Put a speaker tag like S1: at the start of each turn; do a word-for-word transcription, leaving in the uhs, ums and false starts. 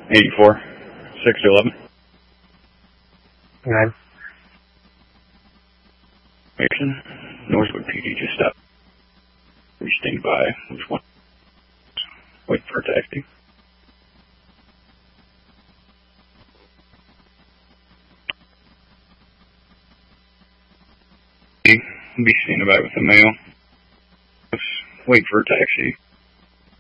S1: eighty-four, six to eleven.
S2: Okay.
S1: Mason, Northwood P D just stopped. We stand by. There's one. Wait for a taxi. Be standing by with the mail. Wait for a taxi.